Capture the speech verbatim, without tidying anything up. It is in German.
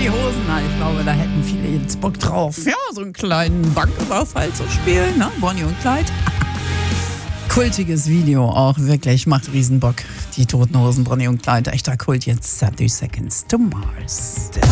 die Hosen. Na, ich glaube, da hätten viele jetzt Bock drauf. Ja, so einen kleinen Banküberfall zu spielen, ne? Bonnie und Clyde. Kultiges Video auch, wirklich. Macht riesen Bock. Die Toten Hosen, Bonnie und Clyde. Echter Kult jetzt. thirty Seconds to Mars.